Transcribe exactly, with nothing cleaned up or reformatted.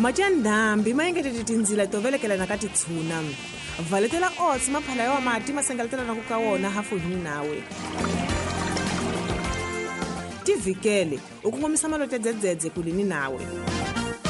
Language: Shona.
mati ya ndhambi ma engetete tindzila to velekelana ka titshuna. Valetela oats maphala ya mati ma sengeletela ku ka wona hafuhini nawe. Tivikele ukungomisa malote dzedzedze kulini nawe.